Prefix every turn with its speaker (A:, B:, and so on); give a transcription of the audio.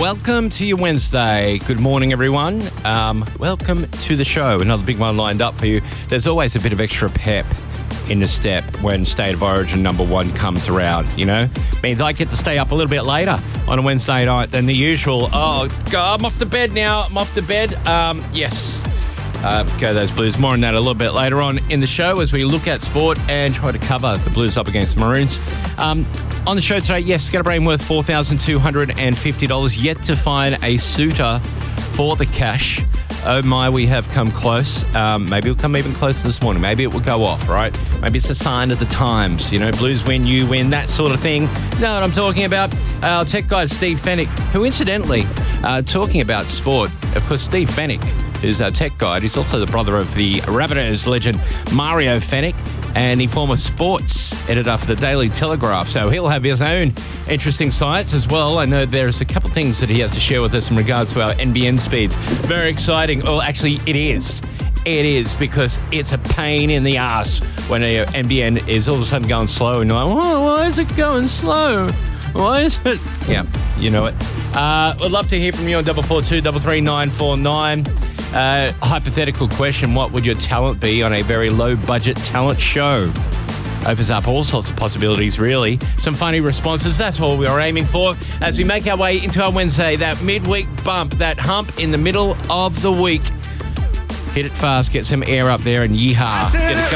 A: Welcome to your Wednesday. Good morning, everyone. Welcome to the show. Another big one lined up for you. There's always a bit of extra pep in the step when State of Origin number 1 comes around, you know? Means I get to stay up a little bit later on a Wednesday night than the usual. Oh, God, I'm off to bed now. I'm off to bed. Yes. Go those Blues. More on that a little bit later on in the show as we look at sport and try to cover the Blues up against the Maroons. On the show today, yes, Scatterbrain worth $4,250. Yet to find a suitor for the cash. Oh my, we have come close. Maybe it'll come even closer this morning. Maybe it will go off, right? Maybe it's a sign of the times. You know, Blues win, you win, that sort of thing. You know what I'm talking about? Our tech guy, Steve Fennick, who incidentally, talking about sport, of course, Steve Fennick, who's our tech guide, he's also the brother of the Rabbitohs legend Mario Fennick, and he former sports editor for the Daily Telegraph. So he'll have his own interesting sites as well. I know there's a couple of things that he has to share with us in regards to our NBN speeds. Very exciting. Well, actually, it is. It is, because it's a pain in the ass when a NBN is all of a sudden going slow and you're like, oh, why is it going slow? Why is it? Yeah, you know it. Would love to hear from you on 442 33949. Hypothetical question, what would your talent be on a very low-budget talent show? Opens up all sorts of possibilities, really. Some funny responses, that's what we are aiming for as we make our way into our Wednesday, that midweek bump, that hump in the middle of the week. Hit it fast, get some air up there and yeehaw. Get it going.